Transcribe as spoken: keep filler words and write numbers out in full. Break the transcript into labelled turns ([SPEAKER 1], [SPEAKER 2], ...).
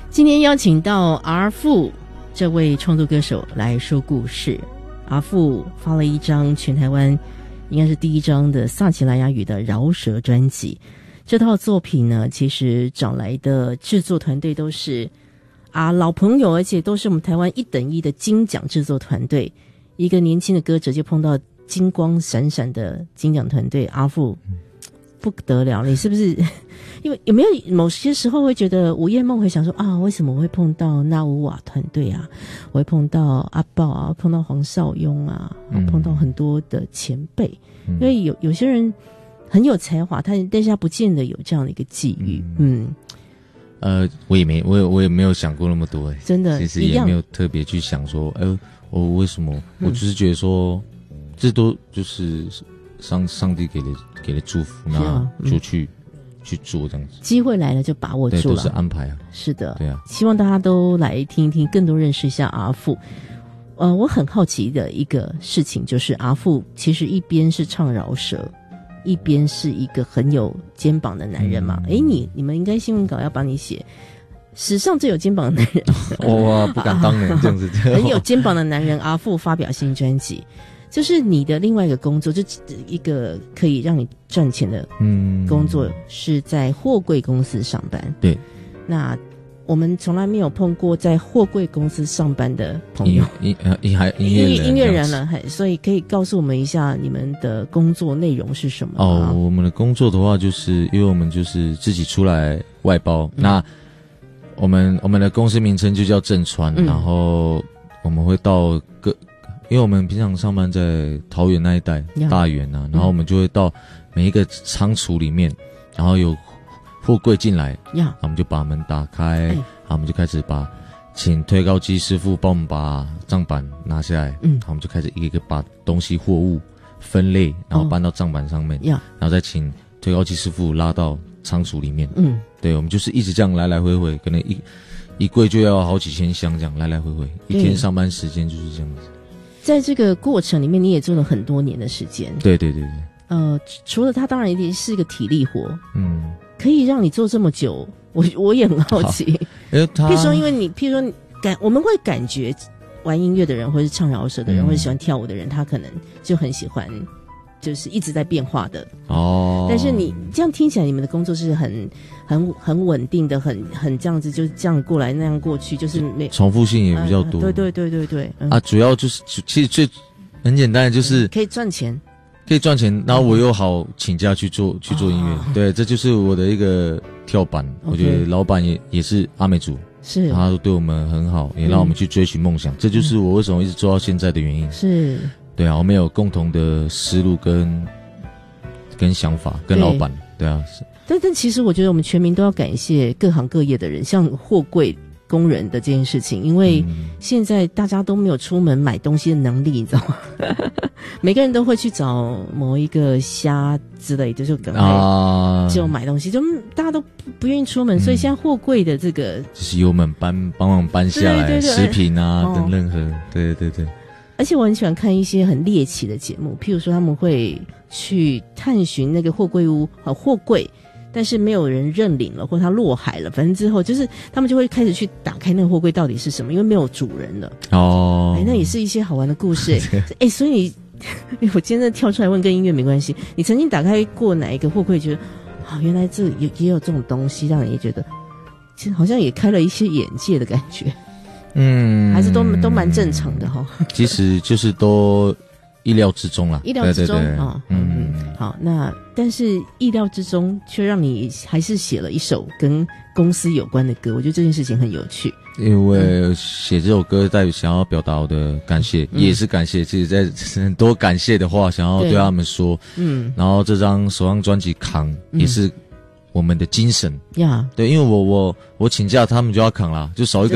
[SPEAKER 1] 今天邀请到 R 父这位创作歌手来说故事。R 父发了一张全台湾应该是第一张的萨奇莱雅语的饶舌专辑。这套作品呢，其实找来的制作团队都是啊老朋友，而且都是我们台湾一等一的金奖制作团队。一个年轻的歌者就碰到金光闪闪的金奖团队，R 父不得了，你是不是？因为有没有某些时候会觉得午夜梦回想说啊，为什么我会碰到纳乌瓦团队啊？我会碰到阿豹啊，碰到黄少雍啊，嗯、碰到很多的前辈，嗯、因为有有些人很有才华，他但是他不见得有这样的一个际遇，嗯。
[SPEAKER 2] 嗯呃，我也没，我也我也没有想过那么多，哎，
[SPEAKER 1] 真的，
[SPEAKER 2] 其实也没有特别去想说，哎、呃，我为什么？嗯、我就是觉得说，这都就是上上帝给的给的祝福，那就去。嗯去做这样子，机
[SPEAKER 1] 会来了就把握住了，
[SPEAKER 2] 对，都是安排啊。
[SPEAKER 1] 是的，
[SPEAKER 2] 对啊。
[SPEAKER 1] 希望大家都来听一听，更多认识一下R父。呃，我很好奇的一个事情就是，R父其实一边是唱饶舌，一边是一个很有肩膀的男人嘛。哎、嗯，你你们应该新闻稿要帮你写史上最有肩膀的男人。
[SPEAKER 2] 哇，不敢当人这样子。
[SPEAKER 1] 很有肩膀的男人，R父发表新专辑。就是你的另外一个工作，就一个可以让你赚钱的工作，是在货柜公司上班。
[SPEAKER 2] 对，
[SPEAKER 1] 那我们从来没有碰过在货柜公司上班的朋友，
[SPEAKER 2] 音音还音乐人
[SPEAKER 1] 音乐人了，所以可以告诉我们一下你们的工作内容是什么？
[SPEAKER 2] 哦，我们的工作的话，就是因为我们就是自己出来外包，嗯、那我们我们的公司名称就叫正川，嗯、然后我们会到各。因为我们平常上班在桃园那一带、yeah. 大园啊，然后我们就会到每一个仓储里面，然后有货柜进来，
[SPEAKER 1] yeah.
[SPEAKER 2] 然后我们就把门打开， hey. 然后我们就开始把请推高机师傅帮我们把账板拿下来，嗯，然后我们就开始一个一个把东西货物分类，然后搬到账板上面，
[SPEAKER 1] yeah.
[SPEAKER 2] 然后再请推高机师傅拉到仓储里面，嗯，对，我们就是一直这样来来回回，可能一一柜就要好几千箱这样来来回回，一天上班时间就是这样子。
[SPEAKER 1] 在这个过程里面，你也做了很多年的时间。
[SPEAKER 2] 对对对对。
[SPEAKER 1] 呃，除了它，当然一定是一个体力活。嗯。可以让你做这么久，我我也很好奇。
[SPEAKER 2] 因为他，
[SPEAKER 1] 譬如说，因为你，譬如说你感，我们会感觉玩音乐的人，或是唱饶舌的人，嗯、或者喜欢跳舞的人，他可能就很喜欢，就是一直在变化的。哦。但是你这样听起来，你们的工作是很、很、很稳定的，很、很这样子，就是这样过来那样过去，就是没
[SPEAKER 2] 重复性也比较多。
[SPEAKER 1] 呃、对对对对对。嗯、
[SPEAKER 2] 啊，主要就是其实最很简单的就是、
[SPEAKER 1] 嗯、可以赚钱，
[SPEAKER 2] 可以赚钱，然后我又好请假去做、嗯、去做音乐、哦，对，这就是我的一个跳板。Okay. 我觉得老板也也是阿美族，
[SPEAKER 1] 是，
[SPEAKER 2] 他对我们很好，也让我们去追寻梦想、嗯，这就是我为什么一直做到现在的原因。
[SPEAKER 1] 是。
[SPEAKER 2] 对啊，我们有共同的思路跟跟想法，跟老板，对啊。是。
[SPEAKER 1] 但但其实我觉得我们全民都要感谢各行各业的人，像货柜工人的这件事情，因为现在大家都没有出门买东西的能力，你知道吗？每个人都会去找某一个虾之类的，就赶快就买东西，就大家都不不愿意出门，所以现在货柜的这个
[SPEAKER 2] 就是由我们搬帮忙搬下来，对对对，食品啊、哦、等任何，对对对。
[SPEAKER 1] 而且我很喜欢看一些很猎奇的节目，譬如说他们会去探寻那个货柜屋啊，货柜，但是没有人认领了，或者它落海了，反正之后就是他们就会开始去打开那个货柜到底是什么，因为没有主人了。哦，哎，那也是一些好玩的故事。哎，哎，所以你，我今天跳出来问跟音乐没关系。你曾经打开过哪一个货柜，觉得啊，原来这有也有这种东西，让你觉得其实好像也开了一些眼界的感觉。嗯，还是都都蛮正常的哈。
[SPEAKER 2] 其实就是都意料之中啦，
[SPEAKER 1] 意料之中啊、哦。嗯嗯，好，那但是意料之中却让你还是写了一首跟公司有关的歌，我觉得这件事情很有趣。
[SPEAKER 2] 因为写这首歌代表想要表达我的感谢，嗯、也是感谢，其实在很多感谢的话想要对他们说。嗯，然后这张首张专辑扛、嗯、也是我们的精神呀，对，因为我我我请假，他们就要扛啦，就少一个